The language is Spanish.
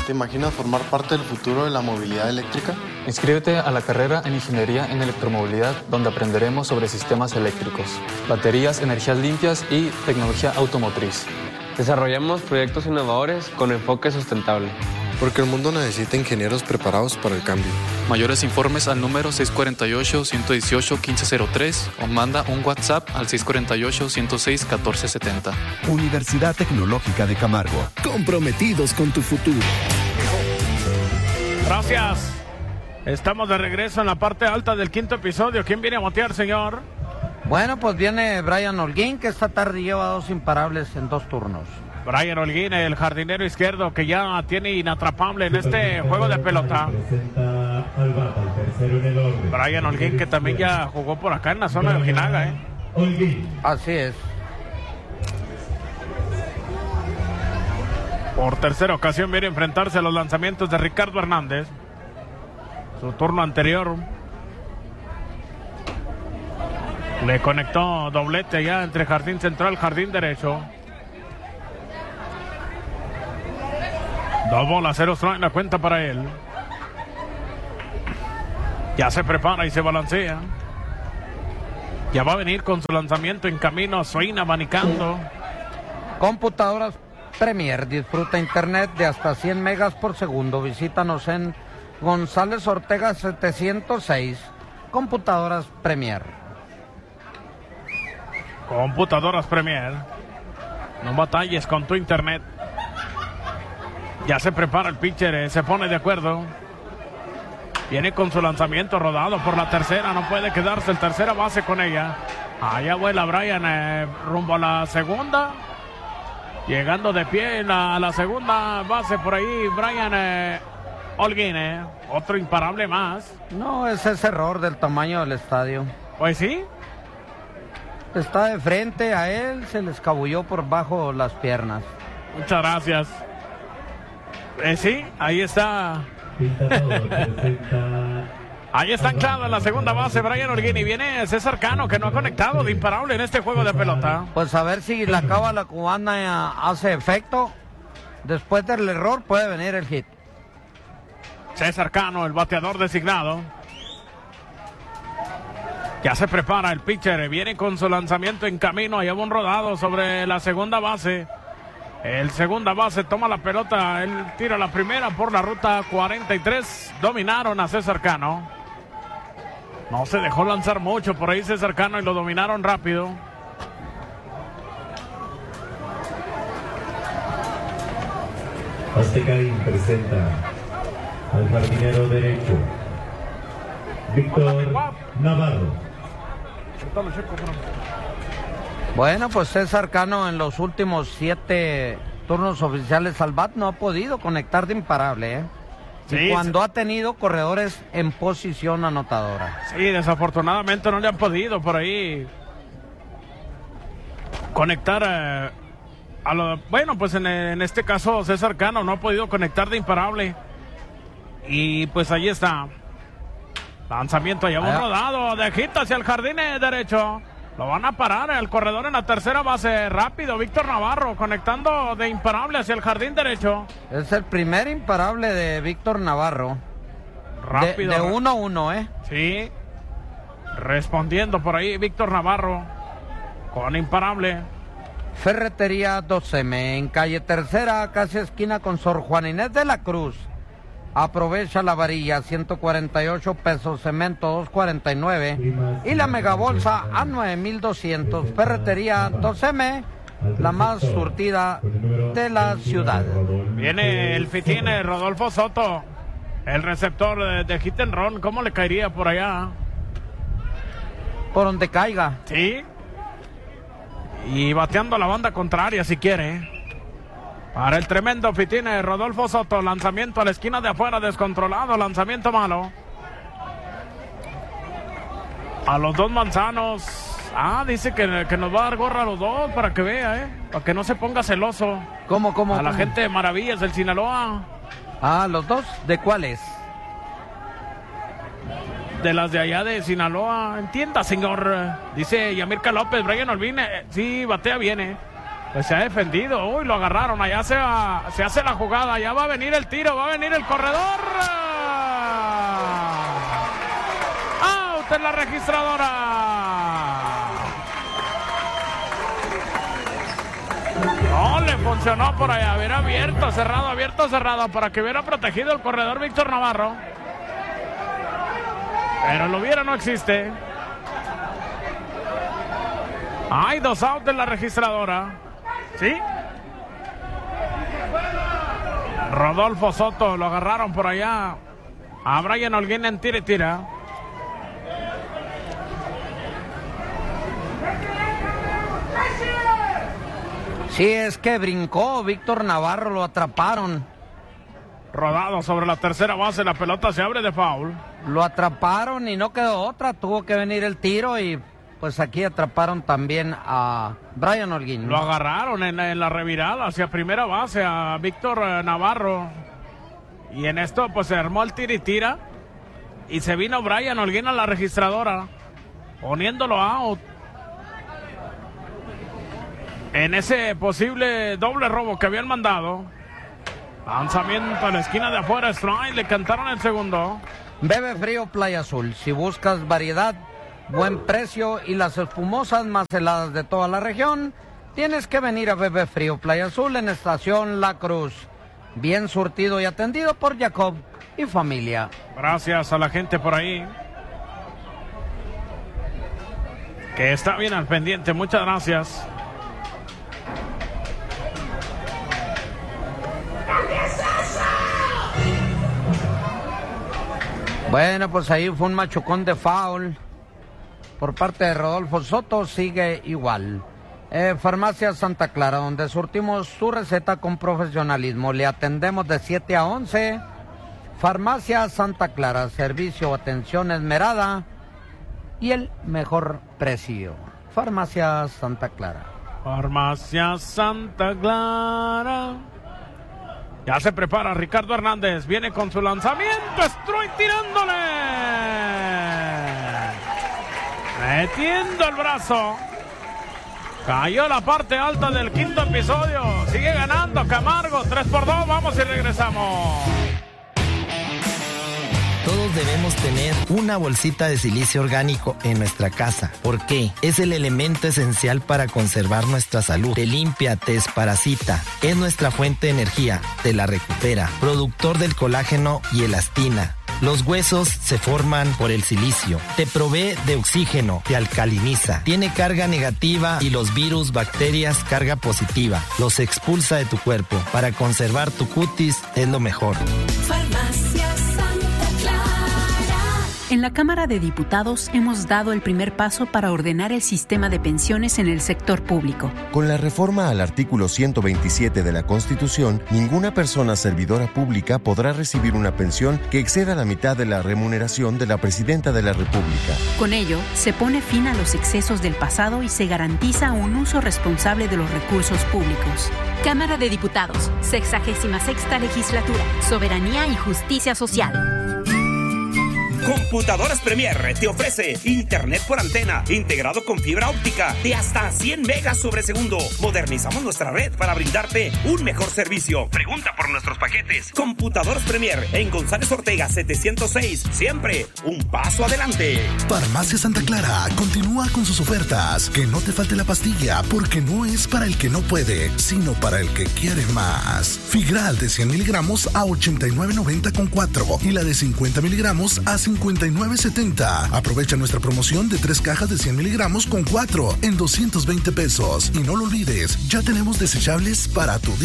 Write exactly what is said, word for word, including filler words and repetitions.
¿Te imaginas formar parte del futuro de la movilidad eléctrica? Inscríbete a la carrera en Ingeniería en Electromovilidad, donde aprenderemos sobre sistemas eléctricos, baterías, energías limpias y tecnología automotriz. Desarrollamos proyectos innovadores con enfoque sustentable. Porque el mundo necesita ingenieros preparados para el cambio. Mayores informes al número seis cuatro ocho, uno uno ocho, uno cinco cero tres o manda un WhatsApp al seis cuatro ocho, uno cero seis, uno cuatro siete cero. Universidad Tecnológica de Camargo. Comprometidos con tu futuro. Gracias. Estamos de regreso en la parte alta del quinto episodio. ¿Quién viene a botear, señor? Bueno, pues viene Brian Holguín, que esta tarde lleva dos imparables en dos turnos. Brian Holguín, el jardinero izquierdo, que ya tiene inatrapable en este juego de pelota. Brian Holguín, que también ya jugó por acá en la zona de Ojinaga, ¿eh? Así es. Por tercera ocasión viene a enfrentarse a los lanzamientos de Ricardo Hernández. Su turno anterior le conectó doblete allá entre jardín central y jardín derecho. Dos bolas, cero strike, la cuenta para él. Ya se prepara y se balancea. Ya va a venir con su lanzamiento en camino, swing abanicando. Computadoras Premier, disfruta internet de hasta cien megas por segundo. Visítanos en González Ortega setecientos seis. Computadoras Premier. Computadoras Premier. No batalles con tu internet. Ya se prepara el pitcher, eh, se pone de acuerdo. Viene con su lanzamiento rodado por la tercera, no puede quedarse el tercera base con ella. Allá vuela Brian eh, rumbo a la segunda. Llegando de pie en la, a la segunda base por ahí, Brian eh, Holguín, eh, otro imparable más. No, ese es error del tamaño del estadio. Pues sí. Está de frente a él, se le escabulló por bajo las piernas. Muchas gracias. Eh, sí, ahí está. Ahí está anclado en la segunda base Brian Holguín y viene César Cano, que no ha conectado de imparable en este juego de pelota. Pues a ver si la cábala cubana hace efecto. Después del error puede venir el hit. César Cano, el bateador designado. Ya se prepara el pitcher, viene con su lanzamiento en camino, lleva un rodado sobre la segunda base. El segunda base toma la pelota, él tira la primera por la ruta cuarenta y tres. Dominaron a César Cano. No se dejó lanzar mucho por ahí César Cano y lo dominaron rápido. Aztecaín presenta al jardinero derecho, Víctor Navarro. Bueno, pues César Cano en los últimos siete turnos oficiales al bat no ha podido conectar de imparable, ¿eh? Sí, y cuando ha tenido corredores en posición anotadora. Sí, desafortunadamente no le han podido por ahí conectar eh, a lo... Bueno, pues en, en este caso César Cano no ha podido conectar de imparable. Y pues ahí está. Lanzamiento ya un rodado de hit hacia el jardín derecho. Lo van a parar el corredor en la tercera base. Rápido, Víctor Navarro conectando de imparable hacia el jardín derecho. Es el primer imparable de Víctor Navarro. Rápido. De uno a uno, ¿eh? Sí. Respondiendo por ahí Víctor Navarro con imparable. Ferretería dos eme en calle Tercera, casi esquina con Sor Juana Inés de la Cruz. Aprovecha la varilla, ciento cuarenta y ocho pesos, cemento dos cuarenta y nueve y la megabolsa a nueve mil doscientos. Ferretería dos eme, la más surtida de la ciudad. Viene el fitín Rodolfo Soto, el receptor de, de hit and run. ¿Cómo le caería por allá? Por donde caiga. Sí. Y bateando a la banda contraria si quiere. Para el tremendo fitín Rodolfo Soto, lanzamiento a la esquina de afuera, descontrolado, lanzamiento malo. A los dos manzanos. Ah, dice que, que nos va a dar gorra a los dos para que vea, ¿eh? Para que no se ponga celoso. ¿Cómo, cómo? A la cómo? gente de Maravillas del Sinaloa. Ah, ¿los dos? ¿De cuáles? De las de allá de Sinaloa. Entienda, señor. Dice Yamirka López, Brian Holguín, eh, sí, batea bien, ¿eh? Pues se ha defendido. Uy, lo agarraron. Allá se, va, se hace la jugada. Ya va a venir el tiro. Va a venir el corredor. Out en la registradora. No le funcionó por allá. Hubiera abierto, cerrado, abierto, cerrado. Para que hubiera protegido el corredor Víctor Navarro. Pero lo hubiera no existe. Hay dos outs en la registradora. ¿Sí? Rodolfo Soto lo agarraron por allá. A Brian Holguín en tira y tira. Sí, es que brincó Víctor Navarro, lo atraparon. Rodado sobre la tercera base, la pelota se abre de foul. Lo atraparon y no quedó otra, tuvo que venir el tiro y pues aquí atraparon también a Brian Holguín. Lo agarraron en, en la revirada hacia primera base a Víctor Navarro. Y en esto pues se armó el tira y tira. Y se vino Brian Holguín a la registradora, poniéndolo out. En ese posible doble robo que habían mandado. Lanzamiento a la esquina de afuera, strike, le cantaron el segundo. Bebe Frío Playa Azul, si buscas variedad, buen precio y las espumosas más heladas de toda la región, tienes que venir a Bebe Frío Playa Azul en Estación La Cruz. Bien surtido y atendido por Jacob y familia. Gracias a la gente por ahí, que está bien al pendiente, muchas gracias. Bueno, pues ahí fue un machucón de foul por parte de Rodolfo Soto, sigue igual. Eh, Farmacia Santa Clara, donde surtimos su receta con profesionalismo. Le atendemos de siete a once. Farmacia Santa Clara, servicio, atención esmerada y el mejor precio. Farmacia Santa Clara. Farmacia Santa Clara. Ya se prepara Ricardo Hernández, viene con su lanzamiento, Stroy tirándole. Metiendo el brazo. Cayó la parte alta del quinto episodio. Sigue ganando Camargo, tres por dos, vamos y regresamos. Todos debemos tener una bolsita de silicio orgánico en nuestra casa. ¿Por qué? Es el elemento esencial para conservar nuestra salud. Te limpia, te desparasita. Es nuestra fuente de energía. Te la recupera. Productor del colágeno y elastina. Los huesos se forman por el silicio. Te provee de oxígeno, te alcaliniza. Tiene carga negativa y los virus, bacterias, carga positiva. Los expulsa de tu cuerpo. Para conservar tu cutis es lo mejor. Farmacia Santa Clara. En la Cámara de Diputados hemos dado el primer paso para ordenar el sistema de pensiones en el sector público. Con la reforma al artículo ciento veintisiete de la Constitución, ninguna persona servidora pública podrá recibir una pensión que exceda la mitad de la remuneración de la Presidenta de la República. Con ello, se pone fin a los excesos del pasado y se garantiza un uso responsable de los recursos públicos. Cámara de Diputados, sexagésima sexta legislatura, soberanía y justicia social. Computadoras Premier te ofrece internet por antena integrado con fibra óptica de hasta cien megas sobre segundo. Modernizamos nuestra red para brindarte un mejor servicio. Pregunta por nuestros paquetes. Computadoras Premier en González Ortega setecientos seis. Siempre un paso adelante. Farmacia Santa Clara continúa con sus ofertas. Que no te falte la pastilla, porque no es para el que no puede, sino para el que quiere más. Figral de cien miligramos a ochenta y nueve noventa con cuatro y la de cincuenta miligramos a cincuenta y nueve setenta. Aprovecha nuestra promoción de tres cajas de cien miligramos con cuatro en doscientos veinte pesos. Y no lo olvides, ya tenemos desechables para tu día.